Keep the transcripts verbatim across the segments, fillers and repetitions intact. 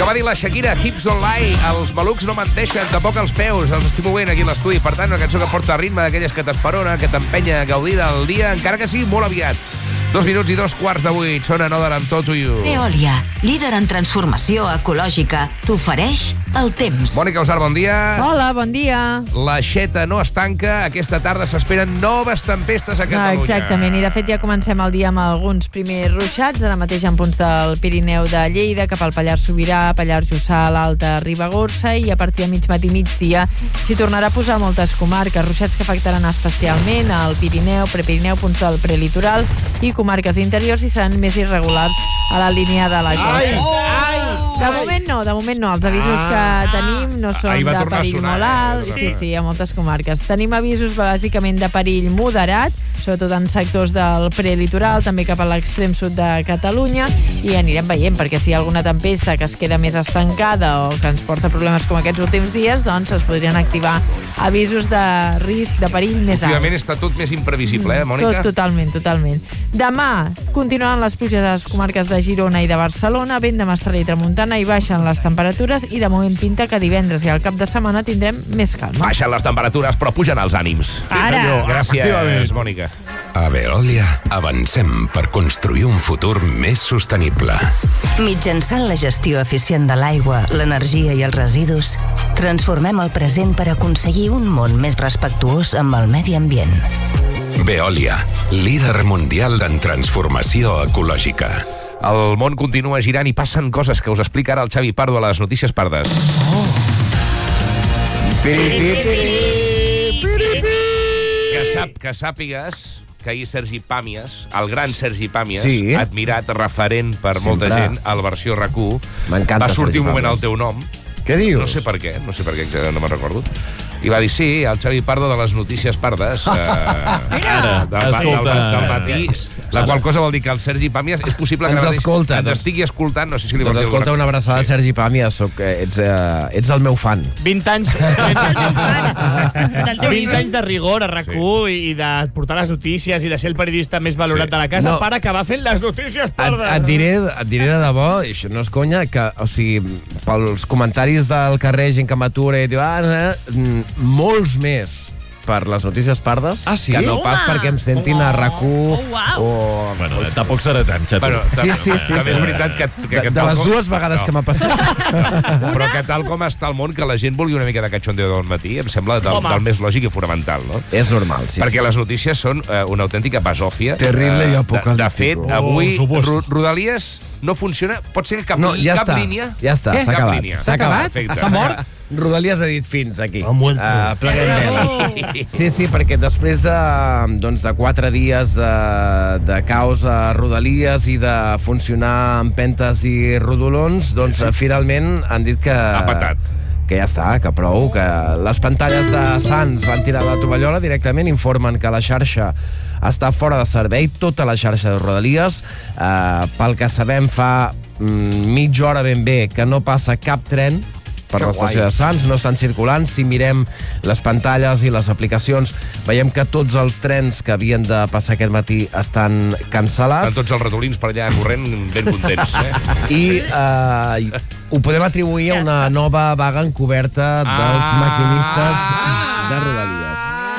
Que va dir la Shakira, Hips Don't Lie, els malucs no menteixen, tampoc els peus, els estic movent aquí a l'estudi. Per tant, una cançó que porta ritme d'aquelles que t'esperona, que t'empenya a gaudir del dia, encara que sigui molt aviat. Dos minuts i dos quarts de vuit, sona Another I'm Told to You. Veolia, líder en transformació ecològica, t'ofereix el temps. Mònica Usar, bon dia. Hola, bon dia. L'aixeta no es tanca, aquesta tarda s'esperen noves tempestes a Catalunya. No, exactament, i de fet ja comencem el dia amb alguns primers ruixats, ara mateix en punts del Pirineu de Lleida, cap al Pallars Sobirà, Pallars Jussà, l'Alta Ribagorça, i a partir de mig matí migdia s'hi tornarà a posar moltes comarques, ruixats que afectaran especialment al Pirineu, Prepirineu, punts del prelitoral i comarques interiors i seran més irregulars a la línia de la costa. Ai, ai, de moment no, de moment no. Els avisos ah, que tenim no són de perill sonar, molt alt. eh? Sí, sí, a moltes comarques. Tenim avisos bàsicament de perill moderat, sobretot en sectors del prelitoral, també cap a l'extrem sud de Catalunya, i anirem veient, perquè si hi ha alguna tempesta que es queda més estancada o que ens porta problemes com aquests últims dies, doncs es podrien activar avisos de risc, de perill més alt. Últimament està tot més imprevisible, eh, Mònica? Tot, totalment, totalment. Demà continuaran les pluges a les comarques de Girona i de Barcelona, vent de mestral i tramuntana, i baixen les temperatures, i de moment pinta que divendres i al cap de setmana tindrem més calma. Baixen les temperatures, però pugen els ànims. Ara! Gràcies, Mònica. A Veolia avancem per construir un futur més sostenible. Mitjançant la gestió eficient de l'aigua, l'energia i els residus, transformem el present per aconseguir un món més respectuós amb el medi ambient. Veolia, líder mundial en transformació ecològica. El món continua girant i passen coses que us explica ara el Xavi Pardo a les Notícies Pardes. Oh. Que, sap, que sàpigues que ahir Sergi Pàmies, el gran Sergi Pàmies, sí, admirat, referent per sempre molta gent, a la versió RAC u, m'encanta va sortir Sergi un moment Pàmies. al teu nom. Què dius? No sé per què, no sé per què, no me'n recordo. I va dir, sí, el Xavi Pardo de les Notícies Pardes, eh, Ara, del, del, del, del matí, la qual cosa vol dir que el Sergi Pàmies és possible que Ens ara mateix escolta, ens doncs- estigui escoltant, no sé si li Doncs vols dir escolta, alguna una abraçada a Sí. Sergi Pàmies, soc, eh, ets, eh, ets el meu fan. vint anys vint anys de rigor a RAC u sí. i de portar les notícies i de ser el periodista més valorat Sí. de la casa No. per acabar fent les notícies Et, Pardes. et, diré, et diré de debò, i això no és conya, que, o sigui, pels comentaris del carrer, gent que m'atura i diu, ah, eh, molts més per les Notícies Pardes, Ah, sí? que no pas Home! perquè em sentin a RAC u Oh, uau! o... Bueno, tampoc serà tant, Xavi. Bueno, Sí, sí, sí, també sí. és veritat que, que, De, que de tal les com- dues vegades No. que m'ha passat. Però que tal com està el món, que la gent vulgui una mica de cachondeo del matí, em sembla del, Home. del més lògic i fonamental, no? És normal, sí. Perquè sí. les notícies són eh, una autèntica basòfia. Terrible i Eh, apocalíptico. De, de fet, Oh, avui suposo. Ro Rodalies no funciona. Pot ser que cap, No, ja cap està, línia... ja està, Què? s'ha Cap acabat. línia. S'ha acabat? Perfecte. S'ha mort? Rodalies ha dit fins aquí. Ha muerto. Uh, pleguem veles. Sí, sí, perquè després de, doncs, de quatre dies de, de caos a Rodalies i de funcionar amb pentes i rodolons, doncs finalment han dit que... Ha patat. Que ja està, que prou, que les pantalles de Sants van tirar la tovallola, directament informen que la xarxa està fora de servei, tota la xarxa de Rodalies. Eh, pel que sabem, fa mm, mitja hora ben bé que no passa cap tren per Que l'estació guai. de Sants, no estan circulant. Si mirem les pantalles i les aplicacions, veiem que tots els trens que havien de passar aquest matí estan Estan cancel·lats. tots els ratolins per allà corrent ben contents. Eh? I eh, ho podem atribuir a una nova vaga encoberta dels Ah. maquinistes de Rodalies.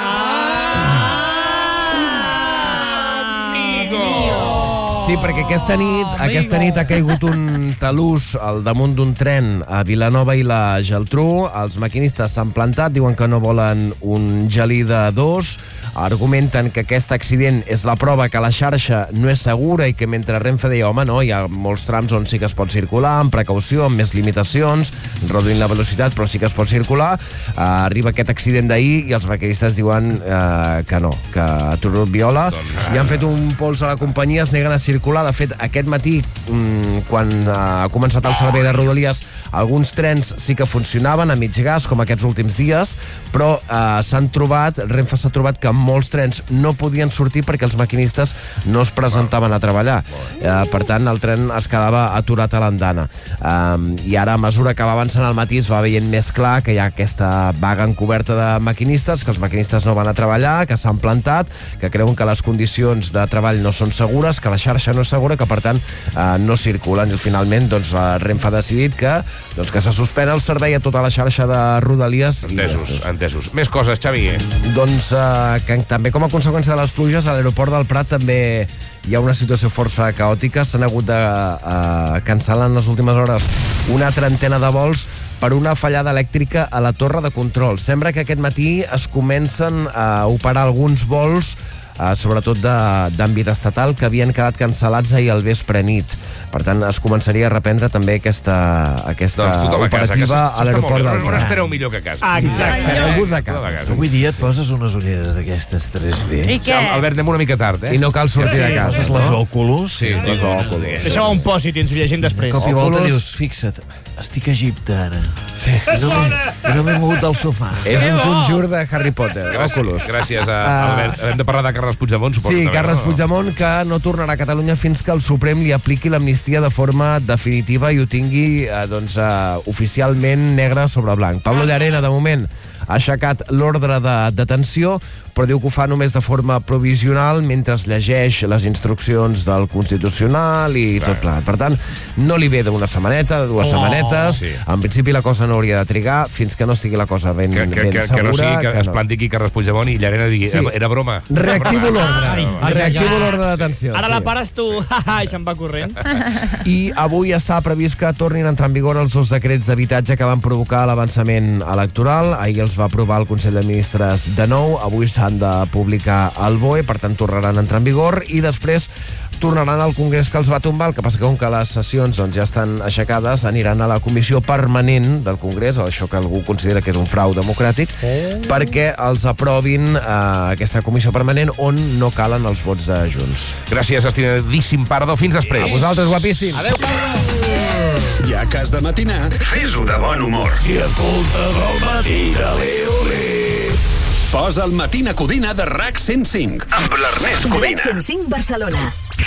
Sí, perquè aquesta nit, aquesta nit ha caigut un talús al damunt d'un tren a Vilanova i la Geltrú. Els maquinistes s'han plantat, diuen que no volen un gelí de dos, argumenten que aquest accident és la prova que la xarxa no és segura i que mentre Renfe deia, home, no, hi ha molts trams on sí que es pot circular, amb precaució, amb més limitacions, reduint la velocitat, però sí que es pot circular. Uh, arriba aquest accident d'ahir i els maquinistes diuen uh, que no, que ha turut viola. Doncs, I han fet un pols a la companyia, es neguen a circular. De fet, aquest matí, mm, quan uh, ha començat el servei de Rodalies, alguns trens sí que funcionaven a mig gas, com aquests últims dies, però uh, s'han trobat, Renfe s'ha trobat que molts trens no podien sortir perquè els maquinistes no es presentaven a treballar. Uh, per tant, el tren es quedava aturat a l'andana. Um, I ara, a mesura que va avançant el matí, es va veient més clar que hi ha aquesta vaga encoberta de maquinistes, que els maquinistes no van a treballar, que s'han plantat, que creuen que les condicions de treball no són segures, que la xarxa xarxa no és segura, que per tant eh, no circulen. I finalment doncs, la Renfe ha decidit que, doncs, que se suspèn el servei a tota la xarxa de Rodalies. Entesos, entesos. Més coses, Xavi. Doncs eh, que també com a conseqüència de les pluges a l'aeroport del Prat també hi ha una situació força caòtica. S'han hagut de eh, cancel·lar en les últimes hores una trentena de vols per una fallada elèctrica a la torre de control. Sembla que aquest matí es comencen a operar alguns vols Uh, sobretot d'àmbit estatal, que havien quedat cancel·lats ahir al vespre nit. Per tant, es començaria a reprendre també aquesta, aquesta doncs operativa a, a l'aeroport del Prat. On estareu millor que a casa. Ah, exacte. Aneu-vos a casa. Avui dia et poses unes ulleres d'aquestes tres D. I què? Albert, anem una mica tard, eh? I no cal sortir Sí, de casa. Poses les òculos. Sí, Les òculos. Deixeu un pòsit i ens ho llegim després. Cop i volta Òculos. dius, fixa't, estic a Egipte ara. Sí. I no m'he no m'he mogut del sofà. És un conjur de Harry Potter. Gràcies, Òculos. gràcies a Ah. Albert. Hem de parlar de Carles Puigdemont, suposo. Sí, també, Carles no? Puigdemont, que no tornarà a Catalunya fins que el Suprem li apliqui l'amnistia de forma definitiva i ho tingui eh, doncs, eh, oficialment negre sobre blanc. Pablo Llarena, de moment, ha aixecat l'ordre de detenció, però diu que ho fa només de forma provisional mentre es llegeix les instruccions del Constitucional i tot plegat. Per tant, no li ve d'una setmaneta, de dues Oh, setmanetes. sí. En principi la cosa no hauria de trigar fins que no estigui la cosa ben, Que, que, ben que, segura. que no sigui que, que es planti aquí Carles Puigdemont i Llarena digui, Sí. era broma. Reactivo l'ordre. Ai, ai, Reactivo ai, ai. l'ordre de detenció. Ara sí. la pares tu. I se'n va corrent. I avui està previst que tornin a entrar en vigor els dos decrets d'habitatge que van provocar l'avançament electoral. Ahir els va aprovar el Consell de Ministres de nou, avui s'han de publicar al B O E, per tant tornaran a entrar en vigor i després tornaran al Congrés que els va tombar. El que passa que com que les sessions doncs, ja estan aixecades, aniran a la comissió permanent del Congrés, això que algú considera que és un frau democràtic, oh. perquè els aprovin eh, aquesta comissió permanent on no calen els vots de Junts. Gràcies, estimadíssim Pardo. Fins després. A vosaltres, guapíssims. Adéu, Pardo. Ja que has de matinar, fes-ho de bon humor. Si escoltes el matí de l'Eolé. Posa el Matina Codina de R A C cent cinc. Amb l'Ernest Codina. cent cinc Barcelona.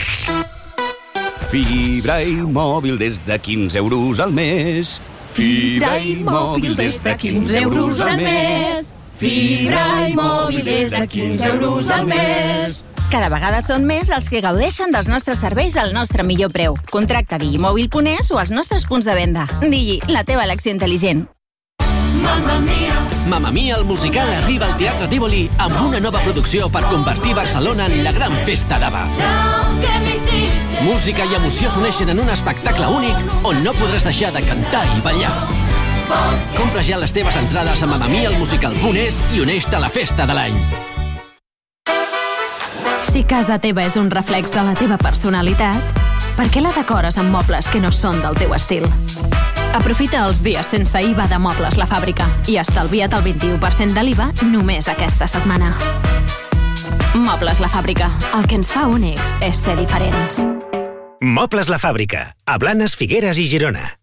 Fibra i mòbil des de quinze euros al mes. Fibra i mòbil des de quinze euros al mes. Fibra i mòbil des de quinze euros al mes. Cada vegada són més els que gaudeixen dels nostres serveis al nostre millor preu. Contracta digimòbil punt es o als nostres punts de venda. Digi, la teva elecció intel·ligent. Mamma mia. Mamma Mia, el musical, arriba al Teatre Tívoli amb una nova producció per convertir Barcelona en la gran festa d'Ava. Música i emoció s'uneixen en un espectacle únic on no podràs deixar de cantar i ballar. Compra ja les teves entrades a mamma mia el musical punt es i uneix-te a la festa de l'any. Si casa teva és un reflex de la teva personalitat, per què la decores amb mobles que no són del teu estil? Aprofita els dies sense I V A de Mobles La Fàbrica i estalvia't el vint-i-u per cent de l'I V A només aquesta setmana. Mobles La Fàbrica. El que ens fa únics és ser diferents. Mobles La Fàbrica. A Blanes, Figueres i Girona.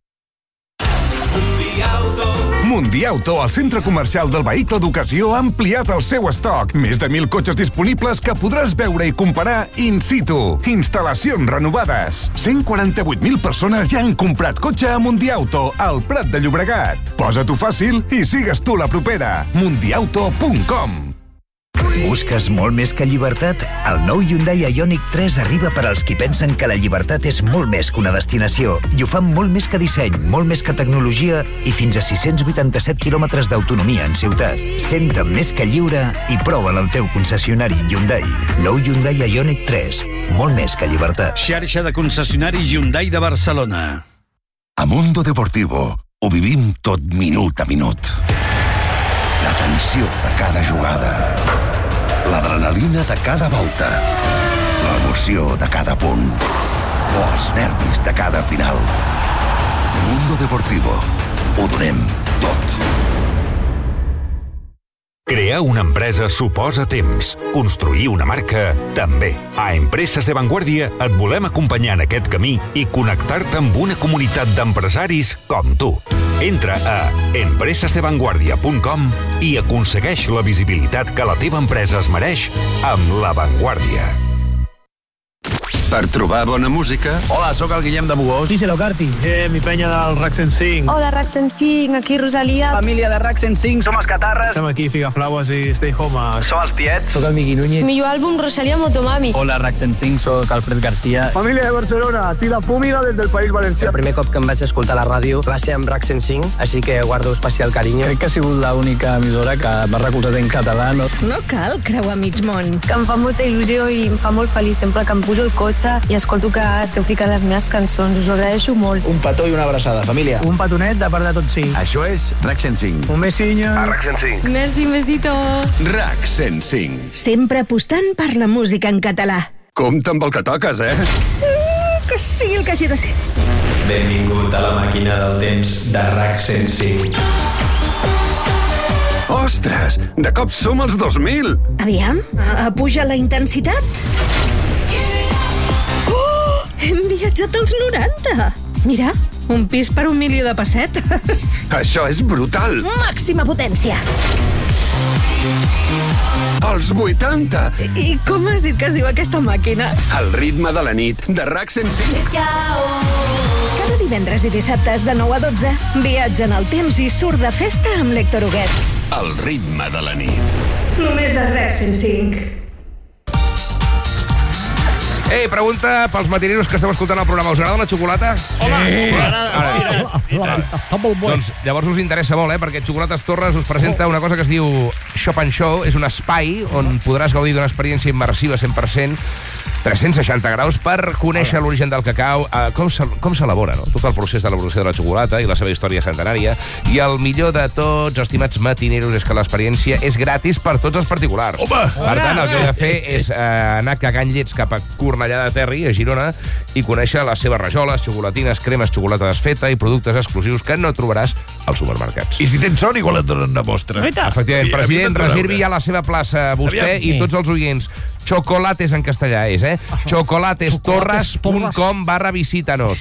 Mundiauto, el centre comercial del vehicle d'ocasió, ha ampliat el seu estoc. Més de mil cotxes disponibles que podràs veure i comparar in situ. Instal·lacions renovades. cent quaranta-vuit mil persones ja han comprat cotxe a Mundiauto, al Prat de Llobregat. Posa-t'ho fàcil i sigues tu la propera. mundiauto punt com. Busques molt més que llibertat? El nou Hyundai Ioniq tres arriba per als qui pensen que la llibertat és molt més que una destinació i ho fan molt més que disseny, molt més que tecnologia i fins a sis-cents vuitanta-set quilòmetres d'autonomia en ciutat. Senta't més que lliure i prova'l al teu concessionari Hyundai. Nou Hyundai Ioniq tres, molt més que llibertat. Xarxa de concessionaris Hyundai de Barcelona. A Mundo Deportivo ho vivim tot minut a minut. La tensió de cada jugada, l'adrenalina de cada volta, l'emoció de cada punt o els nervis de cada final. Mundo Deportivo. Ho donem tot. Crear una empresa suposa temps. Construir una marca, també. A Empreses de Vanguardia et volem acompanyar en aquest camí i connectar-te amb una comunitat d'empresaris com tu. Entra a empreses de vanguardia punt com i aconsegueix la visibilitat que la teva empresa es mereix amb La Vanguardia. Per trobar bona música... Hola, sóc el Guillem de Bugós. Díselo, Carti. Eh, mi penya del RAC cent cinc. Hola, RAC cent cinc, aquí Rosalia. Família de RAC cent cinc, som els Catarres. Estem aquí, Figaflaues i Stay Home. Som els Tiets. Soc el Miqui Núñez. Millor àlbum, Rosalia Motomami. Hola, RAC cent cinc, soc Alfred García. Família de Barcelona, si la fúmiga des del País Valencià. El primer cop que em vaig escoltar a la ràdio va ser amb RAC cent cinc, així que guardo especial carinyo. Crec que ha sigut l'única emissora que m'ha recolzat en català. No? No cal creuar mig món. Que em fa molta il·lusió i em fa molt feliç sempre que em pujo al cotxe i escolto que esteu ficant les meves cançons. Us ho agraeixo molt. Un petó i una abraçada, família. Un petonet de part de tots cinc. Això és RAC cent cinc. Un besinyo. A RAC cent cinc. Merci, besito. RAC cent cinc. Sempre apostant per la música en català. Compte amb el que toques, eh? Mm, que sigui el que hagi de ser. Benvingut a la màquina del temps de RAC cent cinc. Ostres, de cop som els dos mil. Aviam, a- puja la intensitat. Oh, hem viatjat als noranta. Mira, un pis per un milió de pessetes. Això és brutal. Màxima potència. Els vuitanta. I com has dit que es diu aquesta màquina? El ritme de la nit, de RAC cent cinc. Cada divendres i dissabtes de nou a dotze, viatja en el temps i surt de festa amb l'Héctor Huguet. El ritme de la nit. Només a RAC cent cinc. Ei, pregunta pels matineros que esteu escoltant el programa. Us agrada la xocolata? Home, Sí. m'agrada. Ara, Mira, està molt bo. Doncs llavors us interessa molt, eh? Perquè Xocolates Torres us presenta una cosa que es diu Shop and Show. És un espai on podràs gaudir d'una experiència immersiva cent per cent, tres-cents seixanta graus, per conèixer l'origen del cacau, eh, com se- com s'elabora, no? Tot el procés d'elaboració de la xocolata i la seva història centenària. I el millor de tots, estimats matineros, és que l'experiència és gratis per tots els particulars. Home! Per tant, el que heu de fer és eh, anar cagant llets cap a Cornellà de Terri, a Girona, i conèixer les seves rajoles, xocolatines, cremes, xocolata desfeta i productes exclusius que no trobaràs als supermercats. I si tens sort, igual et donen una mostra. Efectivament, president, reservi ja la seva plaça, vostè i tots els oients. Chocolates en castellà és, eh? chocolatestorres.com barra visítanos.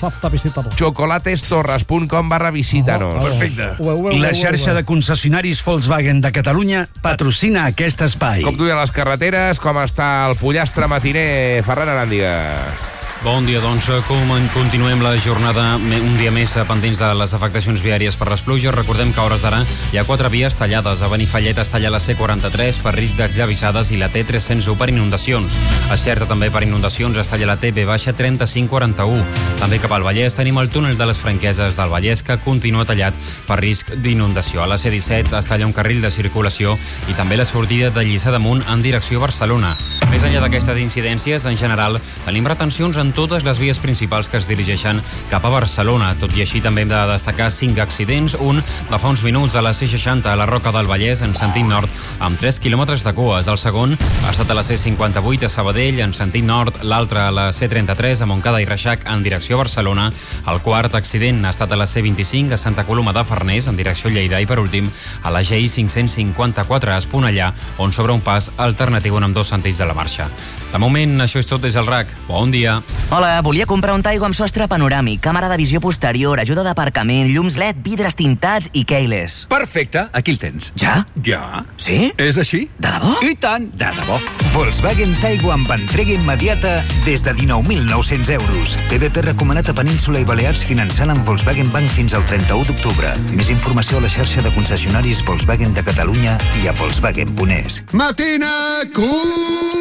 chocolatestorres.com barra visítanos. Perfecte. I la xarxa de concessionaris Volkswagen de Catalunya patrocina aquest espai. Com duien les carreteres, com està el pollastre matiner, Ferran Aràndiga. Bon dia, doncs com en continuem la jornada un dia més pendents de les afectacions viàries per les pluges. Recordem que a hores d'ara hi ha quatre vies tallades. A Benifallet es talla la C quaranta-tres per risc d'esllavissades i la T tres-cents u per inundacions. A Xerta també per inundacions es talla la T B baixa trenta-cinc quaranta-u. També cap al Vallès tenim el túnel de les Franqueses del Vallès que continua tallat per risc d'inundació. A la C disset es talla un carril de circulació i també la sortida de Lliçà d'Amunt en direcció a Barcelona. Més enllà d'aquestes incidències, en general, tenim retencions en totes les vies principals que es dirigeixen cap a Barcelona. Tot i així també hem de destacar cinc accidents, un de fa uns minuts a la C seixanta a la Roca del Vallès en sentit nord amb tres quilòmetres de cues. El segon ha estat a la C cinquanta-vuit a Sabadell en sentit nord, l'altre a la C trenta-tres a Montcada i Reixac en direcció a Barcelona. El quart accident ha estat a la C vint-i-cinc a Santa Coloma de Farners en direcció a Lleida i per últim a la G I cinc-cents cinquanta-quatre a Esponellà on s'obre un pas alternatiu en ambdós sentits de la marxa. De moment, això és tot des del RAC. Bon dia. Hola, volia comprar un Taigo amb sostre panoràmic, càmera de visió posterior, ajuda d'aparcament, llums L E D, vidres tintats i keyless. Perfecte, aquí el tens. Ja? Ja. Sí? És així? De debò? I tant, de debò. Volkswagen Taigo amb entrega immediata des de dinou mil nou-cents euros. T V P recomanat a Península i Balears finançant amb Volkswagen Bank fins al trenta-u d'octubre. Més informació a la xarxa de concessionaris Volkswagen de Catalunya i a Volkswagen punt es. Matina, cul...